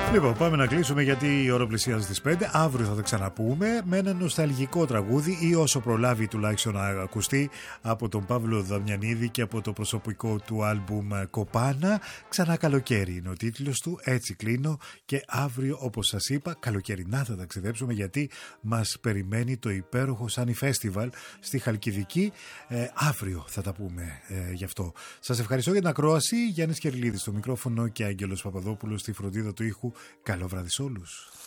Λοιπόν, πάμε να κλείσουμε γιατί η ώρα πλησιάζει στις 5. Αύριο θα τα ξαναπούμε με ένα νοσταλγικό τραγούδι ή όσο προλάβει τουλάχιστον να ακουστεί από τον Παύλο Δαμιανίδη και από το προσωπικό του άλμπουμ Κοπάνα. Ξανά καλοκαίρι είναι ο τίτλος του. Έτσι κλείνω και αύριο, όπως σας είπα, καλοκαιρινά θα ταξιδέψουμε γιατί μας περιμένει το υπέροχο Sunny Festival στη Χαλκιδική. Αύριο θα τα πούμε γι' αυτό. Σας ευχαριστώ για την ακρόαση. Γιάννης Κερλίδης στο μικρόφωνο και Άγγελος Παπαδόπουλος στη φροντίδα του ήχου. Καλό βράδυ σε όλους.